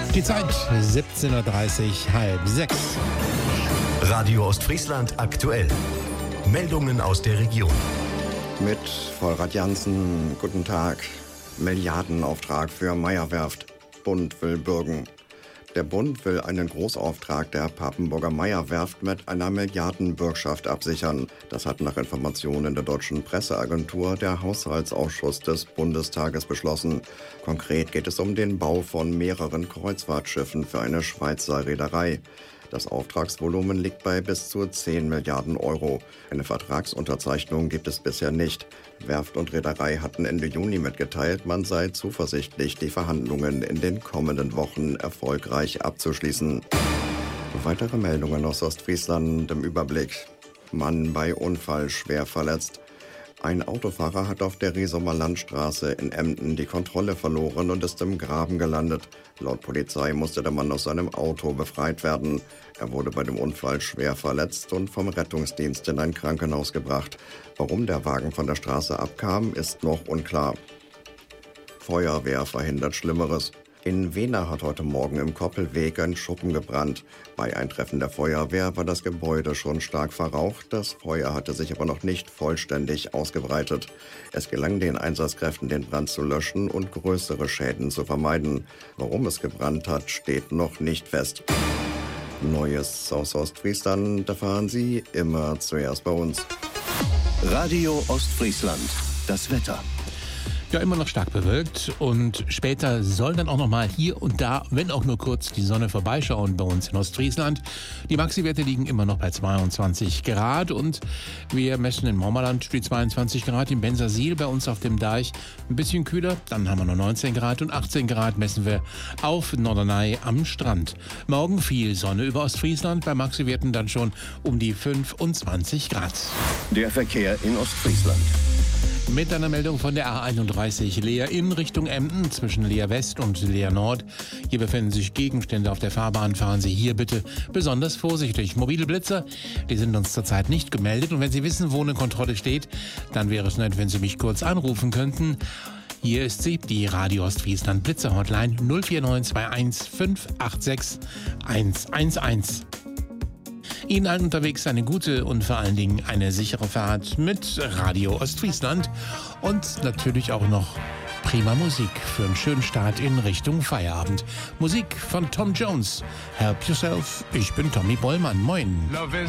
Die Zeit 17.30 Uhr, halb sechs. Radio Ostfriesland aktuell. Meldungen aus der Region. Mit Volrad Jansen, guten Tag. Milliardenauftrag für Meyer-Werft. Bund will bürgen. Der Bund will einen Großauftrag der Papenburger Meyer-Werft mit einer Milliardenbürgschaft absichern. Das hat nach Informationen der deutschen Presseagentur der Haushaltsausschuss des Bundestages beschlossen. Konkret geht es um den Bau von mehreren Kreuzfahrtschiffen für eine Schweizer Reederei. Das Auftragsvolumen liegt bei bis zu 10 Milliarden Euro. Eine Vertragsunterzeichnung gibt es bisher nicht. Werft und Reederei hatten Ende Juni mitgeteilt, man sei zuversichtlich, die Verhandlungen in den kommenden Wochen erfolgreich abzuschließen. Weitere Meldungen aus Ostfriesland im Überblick. Mann bei Unfall schwer verletzt. Ein Autofahrer hat auf der Riesumer Landstraße in Emden die Kontrolle verloren und ist im Graben gelandet. Laut Polizei musste der Mann aus seinem Auto befreit werden. Er wurde bei dem Unfall schwer verletzt und vom Rettungsdienst in ein Krankenhaus gebracht. Warum der Wagen von der Straße abkam, ist noch unklar. Feuerwehr verhindert Schlimmeres. In Wehna hat heute Morgen im Koppelweg ein Schuppen gebrannt. Bei Eintreffen der Feuerwehr war das Gebäude schon stark verraucht. Das Feuer hatte sich aber noch nicht vollständig ausgebreitet. Es gelang den Einsatzkräften, den Brand zu löschen und größere Schäden zu vermeiden. Warum es gebrannt hat, steht noch nicht fest. Neues aus Ostfriesland erfahren Sie immer zuerst bei uns. Radio Ostfriesland. Das Wetter. Ja, immer noch stark bewölkt und später soll dann auch noch mal hier und da, wenn auch nur kurz, die Sonne vorbeischauen bei uns in Ostfriesland. Die Maxi-Werte liegen immer noch bei 22 Grad und wir messen in Mormerland die 22 Grad, in Bensersiel bei uns auf dem Deich ein bisschen kühler. Dann haben wir noch 19 Grad und 18 Grad messen wir auf Norderney am Strand. Morgen viel Sonne über Ostfriesland, bei Maxi-Werten dann schon um die 25 Grad. Der Verkehr in Ostfriesland. Mit einer Meldung von der A31 Leer in Richtung Emden zwischen Leer West und Leer Nord. Hier befinden sich Gegenstände auf der Fahrbahn. Fahren Sie hier bitte besonders vorsichtig. Mobile Blitzer, die sind uns zurzeit nicht gemeldet. Und wenn Sie wissen, wo eine Kontrolle steht, dann wäre es nett, wenn Sie mich kurz anrufen könnten. Hier ist sie, die Radio Ostfriesland Blitzer Hotline 04921 586 111. Ihnen allen unterwegs eine gute und vor allen Dingen eine sichere Fahrt mit Radio Ostfriesland und natürlich auch noch prima Musik für einen schönen Start in Richtung Feierabend. Musik von Tom Jones. Help Yourself, ich bin Tommy Bollmann. Moin.